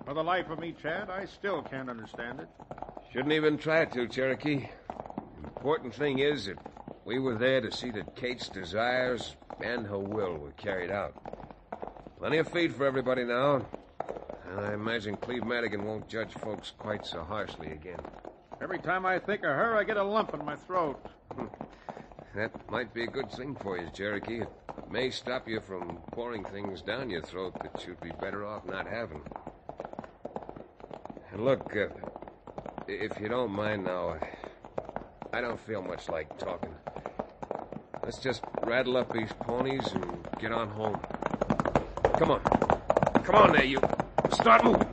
For the life of me, Chad, I still can't understand it. Shouldn't even try to, Cherokee. Important thing is that we were there to see that Kate's desires and her will were carried out. Plenty of feed for everybody now. And I imagine Cleve Madigan won't judge folks quite so harshly again. Every time I think of her, I get a lump in my throat. That might be a good thing for you, Cherokee. It may stop you from pouring things down your throat that you'd be better off not having. And look, if you don't mind now, I don't feel much like talking. Let's just rattle up these ponies and get on home. Come on. Come on there, you. Start moving.